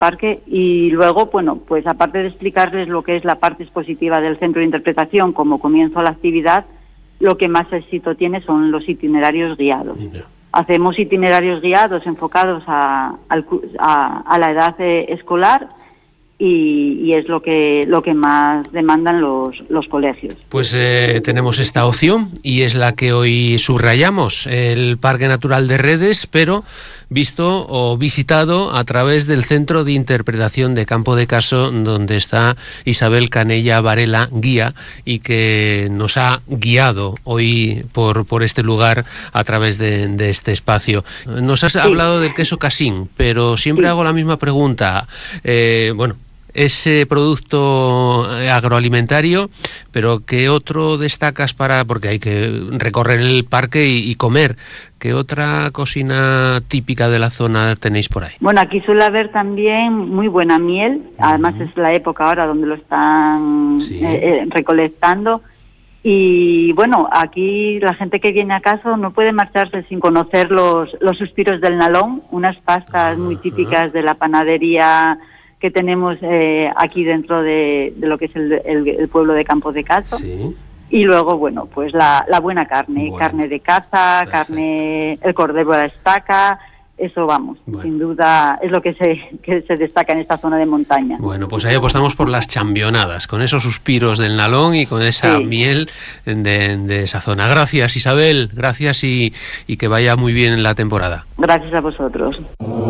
parque. Y luego, bueno, pues aparte de explicarles lo que es la parte expositiva del centro de interpretación como comienzo a la actividad, lo que más éxito tiene son los itinerarios guiados. Hacemos itinerarios guiados enfocados a la edad escolar y es lo que más demandan los colegios. Pues tenemos esta opción y es la que hoy subrayamos, el Parque Natural de Redes, pero visto o visitado a través del Centro de Interpretación de Campo de Caso, donde está Isabel Canella Varela, guía, y que nos ha guiado hoy por este lugar a través de este espacio. Nos has hablado del queso casín, pero siempre hago la misma pregunta. Ese producto agroalimentario, pero ¿qué otro destacas porque hay que recorrer el parque y comer? ¿Qué otra cocina típica de la zona tenéis por ahí? Bueno, aquí suele haber también muy buena miel, además es la época ahora donde lo están recolectando. Y bueno, aquí la gente que viene a Caso no puede marcharse sin conocer los suspiros del nalón, unas pastas muy típicas de la panadería que tenemos aquí dentro de lo que es el pueblo de Campo de Caso. Sí. Y luego, bueno, pues la buena carne, carne de caza, el cordero a la estaca, eso sin duda es lo que se destaca en esta zona de montaña. Bueno, pues ahí apostamos por las chambionadas, con esos suspiros del nalón y con esa miel de esa zona. Gracias, Isabel, gracias y que vaya muy bien la temporada. Gracias a vosotros.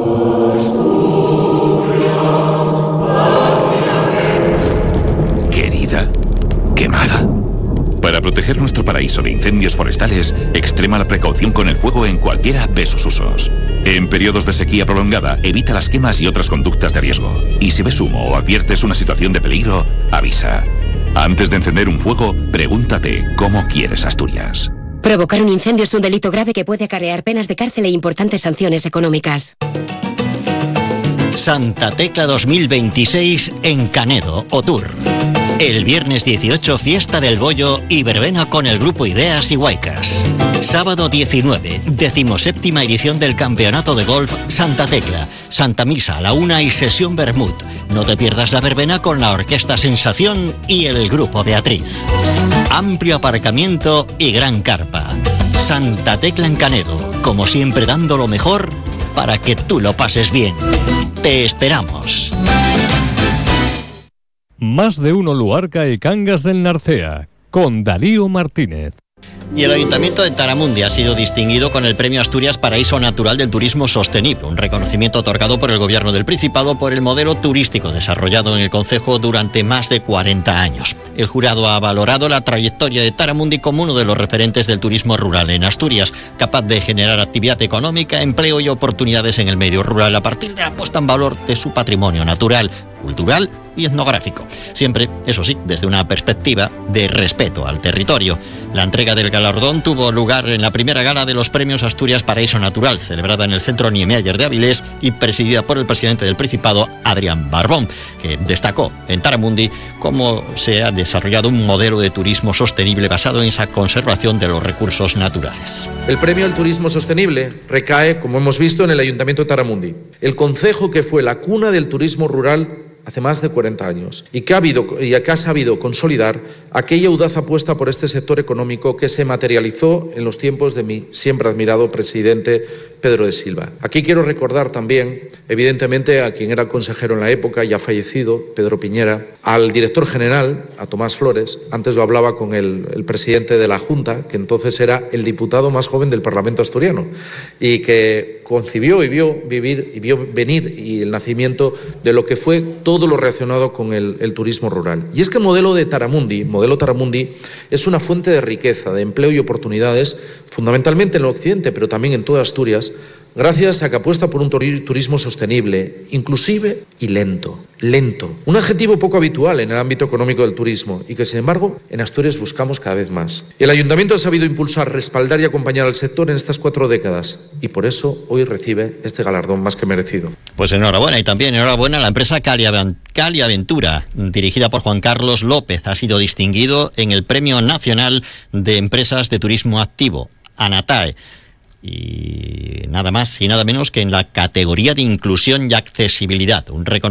Quemada. Para proteger nuestro paraíso de incendios forestales, extrema la precaución con el fuego en cualquiera de sus usos. En periodos de sequía prolongada, evita las quemas y otras conductas de riesgo. Y si ves humo o adviertes una situación de peligro, avisa. Antes de encender un fuego, pregúntate cómo quieres Asturias. Provocar un incendio es un delito grave que puede acarrear penas de cárcel e importantes sanciones económicas. Santa Tecla 2026 en Canedo, Otur. El viernes 18, fiesta del bollo y verbena con el grupo Ideas y Huaycas. Sábado 19, 17ª edición del Campeonato de Golf Santa Tecla. Santa Misa a la 1 y sesión Bermud. No te pierdas la verbena con la Orquesta Sensación y el grupo Beatriz. Amplio aparcamiento y gran carpa. Santa Tecla en Canedo, como siempre dando lo mejor para que tú lo pases bien. Te esperamos. Más de uno Luarca y Cangas del Narcea, con Darío Martínez. Y el Ayuntamiento de Taramundi ha sido distinguido con el Premio Asturias Paraíso Natural del Turismo Sostenible, un reconocimiento otorgado por el Gobierno del Principado por el modelo turístico desarrollado en el concejo durante más de 40 años. El jurado ha valorado la trayectoria de Taramundi como uno de los referentes del turismo rural en Asturias, capaz de generar actividad económica, empleo y oportunidades en el medio rural a partir de la puesta en valor de su patrimonio natural, cultural y etnográfico. Siempre, eso sí, desde una perspectiva de respeto al territorio. La entrega del galardón tuvo lugar en la primera gala de los Premios Asturias Paraíso Natural, celebrada en el Centro Niemeyer de Avilés y presidida por el presidente del Principado, Adrián Barbón, que destacó en Taramundi cómo se ha desarrollado un modelo de turismo sostenible basado en esa conservación de los recursos naturales. El premio al turismo sostenible recae, como hemos visto, en el Ayuntamiento de Taramundi, el concejo que fue la cuna del turismo rural hace más de 40 años y que ha sabido consolidar aquella audaz apuesta por este sector económico que se materializó en los tiempos de mi siempre admirado presidente Pedro de Silva. Aquí quiero recordar también, evidentemente, a quien era consejero en la época, ya fallecido, Pedro Piñera, al director general, a Tomás Flores. Antes lo hablaba con el presidente de la Junta, que entonces era el diputado más joven del Parlamento asturiano y que concibió y vio venir y el nacimiento de lo que fue todo lo relacionado con el turismo rural. Y es que el modelo Taramundi es una fuente de riqueza, de empleo y oportunidades, fundamentalmente en el occidente, pero también en toda Asturias, gracias a que apuesta por un turismo sostenible, inclusive y lento. Un adjetivo poco habitual en el ámbito económico del turismo y que, sin embargo, en Asturias buscamos cada vez más. El Ayuntamiento ha sabido impulsar, respaldar y acompañar al sector en estas 4 décadas y por eso hoy recibe este galardón más que merecido. Pues enhorabuena, y también enhorabuena a la empresa Cali Aventura, dirigida por Juan Carlos López. Ha sido distinguido en el Premio Nacional de Empresas de Turismo Activo, ANATAE, y nada más y nada menos que en la categoría de inclusión y accesibilidad, un reconocimiento